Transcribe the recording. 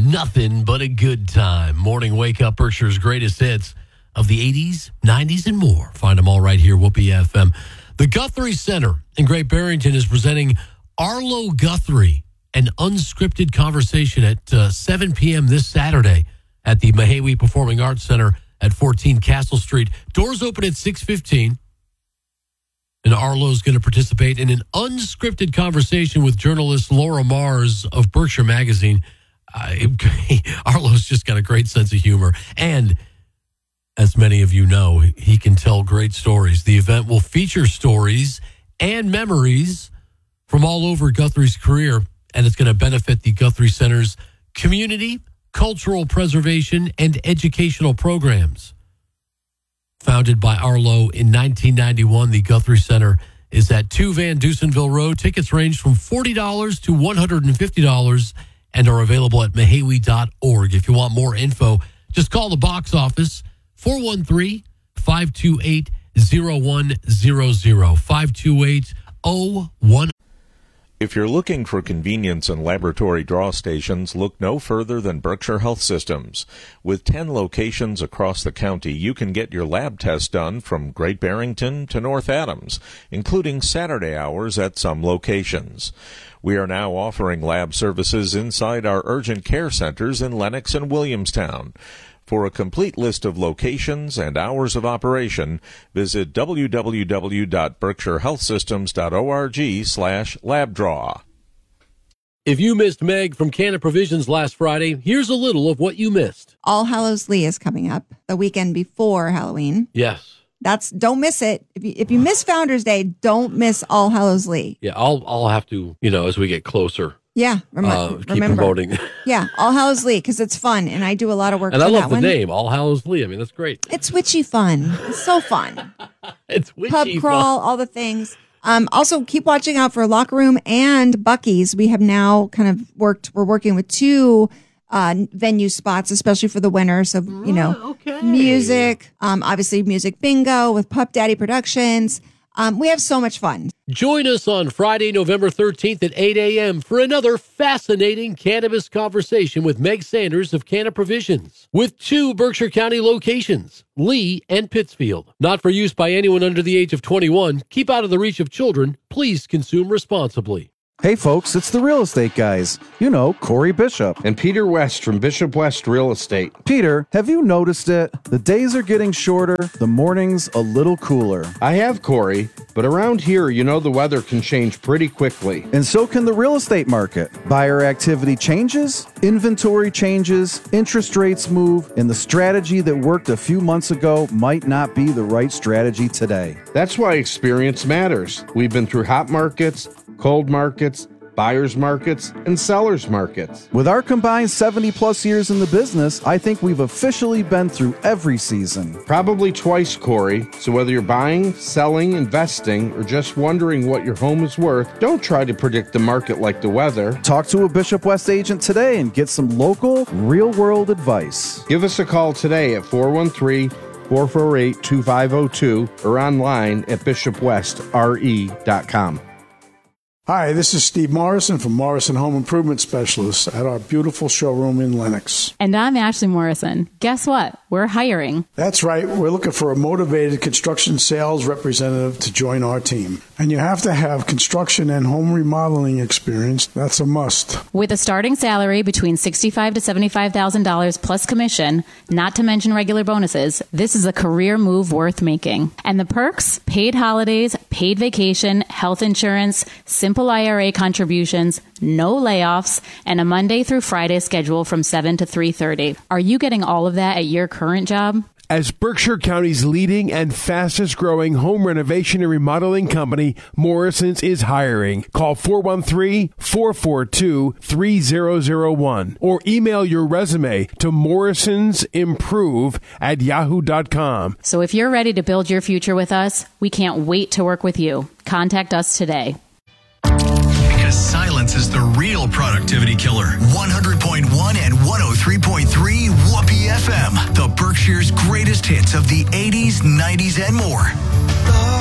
nothing but a good time. Morning Wake Up, Berkshire's greatest hits of the 80s, 90s, and more. Find them all right here, Whoopee FM. The Guthrie Center in Great Barrington is presenting Arlo Guthrie, an unscripted conversation at 7 p.m. this Saturday at the Mahawi Performing Arts Center at 14 Castle Street. Doors open at 6:15. And Arlo's going to participate in an unscripted conversation with journalist Laura Mars of Berkshire Magazine. Arlo's just got a great sense of humor. And as many of you know, he can tell great stories. The event will feature stories and memories from all over Guthrie's career, and it's going to benefit the Guthrie Center's community, cultural preservation, and educational programs. Founded by Arlo in 1991, the Guthrie Center is at 2 Van Dusenville Road. Tickets range from $40 to $150 and are available at mahawi.org. If you want more info, just call the box office, 413-528-0100, 528-0100. If you're looking for convenience and laboratory draw stations, look no further than Berkshire Health Systems. With 10 locations across the county, you can get your lab test done from Great Barrington to North Adams, including Saturday hours at some locations. We are now offering lab services inside our urgent care centers in Lenox and Williamstown. For a complete list of locations and hours of operation, visit www.berkshirehealthsystems.org/labdraw. If you missed Meg from Canna Provisions last Friday, here's a little of what you missed. All Hallows Eve is coming up the weekend before Halloween. Yes. Don't miss it. If you miss Founders Day, don't miss All Hallows Eve. Yeah, I'll have to, as we get closer. Yeah, keep promoting. Yeah, All Hallows Eve, because it's fun, and I do a lot of work and for that one. And I love the name, All Hallows Eve. I mean, that's great. It's witchy fun. It's so fun. It's witchy Pub crawl, all the things. Also, keep watching out for Locker Room and Buc-ee's. We have now we're working with 2 venue spots, especially for the winter. So, music, obviously music bingo with Pup Daddy Productions. We have so much fun. Join us on Friday, November 13th at 8 a.m. for another fascinating cannabis conversation with Meg Sanders of Canna Provisions, with 2 Berkshire County locations, Lee and Pittsfield. Not for use by anyone under the age of 21. Keep out of the reach of children. Please consume responsibly. Hey folks, it's the real estate guys. You know, Corey Bishop. And Peter West from Bishop West Real Estate. Peter, have you noticed it? The days are getting shorter, the mornings a little cooler. I have, Corey, but around here, the weather can change pretty quickly. And so can the real estate market. Buyer activity changes, inventory changes, interest rates move, and the strategy that worked a few months ago might not be the right strategy today. That's why experience matters. We've been through hot markets, cold markets, buyer's markets, and seller's markets. With our combined 70-plus years in the business, I think we've officially been through every season. Probably twice, Corey. So whether you're buying, selling, investing, or just wondering what your home is worth, don't try to predict the market like the weather. Talk to a Bishop West agent today and get some local, real-world advice. Give us a call today at 413-448-2502 or online at bishopwestre.com. Hi, this is Steve Morrison from Morrison Home Improvement Specialists at our beautiful showroom in Lenox. And I'm Ashley Morrison. Guess what? We're hiring. That's right. We're looking for a motivated construction sales representative to join our team. And you have to have construction and home remodeling experience. That's a must. With a starting salary between $65,000 to $75,000 plus commission, not to mention regular bonuses, this is a career move worth making. And the perks? Paid holidays, paid vacation, health insurance, simple IRA contributions, no layoffs, and a Monday through Friday schedule from 7 to 3:30. Are you getting all of that at your current job? As Berkshire County's leading and fastest growing home renovation and remodeling company, Morrison's is hiring. Call 413-442-3001 or email your resume to morrisonsimprove@yahoo.com. So if you're ready to build your future with us, we can't wait to work with you. Contact us today. Because silence is the real productivity killer. 100.1 and 103.3 Whoopee FM. The Berkshire's greatest hits of the 80s, 90s, and more.